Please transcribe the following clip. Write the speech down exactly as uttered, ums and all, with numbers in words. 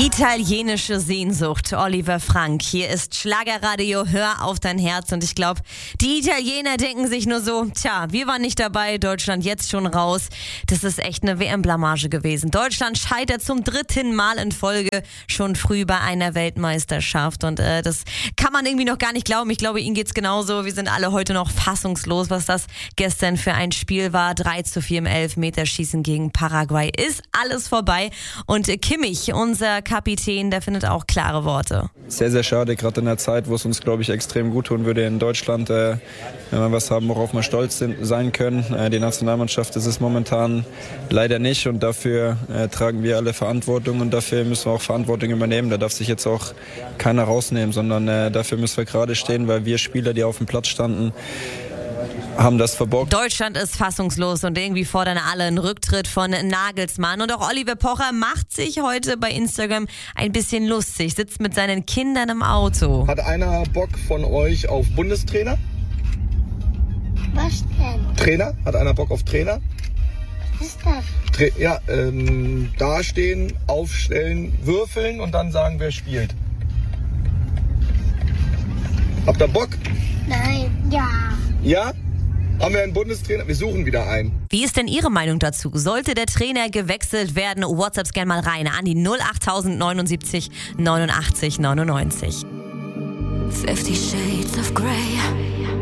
Italienische Sehnsucht, Oliver Frank. Hier ist Schlagerradio, hör auf dein Herz. Und ich glaube, die Italiener denken sich nur so, tja, wir waren nicht dabei, Deutschland jetzt schon raus. Das ist echt eine W M-Blamage gewesen. Deutschland scheitert zum dritten Mal in Folge schon früh bei einer Weltmeisterschaft. Und äh, das kann man irgendwie noch gar nicht glauben. Ich glaube, Ihnen geht's genauso. Wir sind alle heute noch fassungslos, was das gestern für ein Spiel war. drei zu vier im Elfmeterschießen gegen Paraguay. Ist alles vorbei. Und äh, Kimmich, unser Kapitän, der findet auch klare Worte. Sehr, sehr schade, gerade in der Zeit, wo es uns, glaube ich, extrem gut tun würde in Deutschland, äh, wenn wir was haben, worauf wir stolz sind, sein können. Äh, die Nationalmannschaft ist es momentan leider nicht und dafür äh, tragen wir alle Verantwortung und dafür müssen wir auch Verantwortung übernehmen. Da darf sich jetzt auch keiner rausnehmen, sondern äh, dafür müssen wir gerade stehen, weil wir Spieler, die auf dem Platz standen, haben das verbockt. Deutschland ist fassungslos und irgendwie fordern alle einen Rücktritt von Nagelsmann. Und auch Oliver Pocher macht sich heute bei Instagram ein bisschen lustig, sitzt mit seinen Kindern im Auto. Hat einer Bock von euch auf Bundestrainer? Was denn? Trainer? Hat einer Bock auf Trainer? Was ist das? Tra- ja, ähm, dastehen, aufstellen, würfeln und dann sagen, wer spielt. Habt ihr Bock? Nein. Ja. Ja? Haben wir einen Bundestrainer? Wir suchen wieder einen. Wie ist denn Ihre Meinung dazu? Sollte der Trainer gewechselt werden? WhatsApps gerne mal rein an die null acht neunundsiebzig neunundachtzig neunundneunzig. Fifty Shades of Grey.